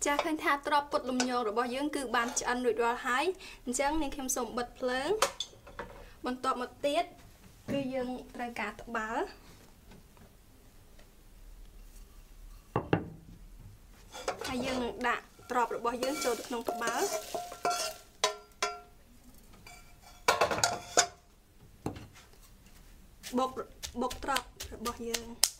ចាឃើញថាទ្របពុតលំញងរបស់យើងគឺបានឆ្អិនរួចរាល់ហើយអញ្ចឹងនាងខ្ញុំសូមបិទភ្លើងបន្ទាប់មកទៀតគឺយើងត្រូវការត្បាល់ហើយយើងនឹងដាក់ទ្របរបស់យើងចូលទៅក្នុងត្បាល់បុកទ្របរបស់យើង